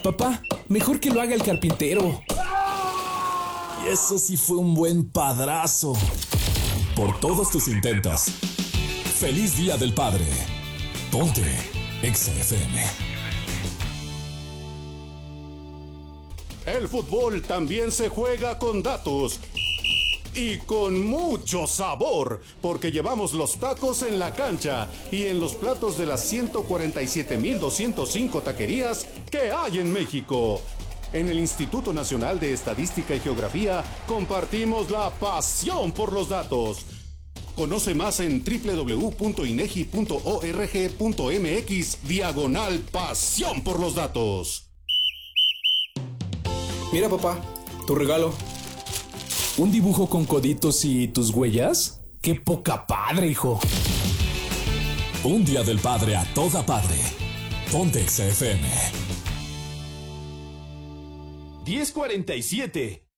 Papá, mejor que lo haga el carpintero. Y eso sí fue un buen padrazo. Por todos tus intentos. ¡Feliz Día del Padre! Ponte Exa FM. El fútbol también se juega con datos. Y con mucho sabor, porque llevamos los tacos en la cancha y en los platos de las 147,205 taquerías que hay en México. En el Instituto Nacional de Estadística y Geografía compartimos la pasión por los datos. Conoce más en www.inegi.org.mx/pasión por los datos. Mira, papá, tu regalo. ¿Un dibujo con coditos y tus huellas? ¡Qué poca padre, hijo! Un Día del Padre a toda padre. Ponte Exa FM. 10:47.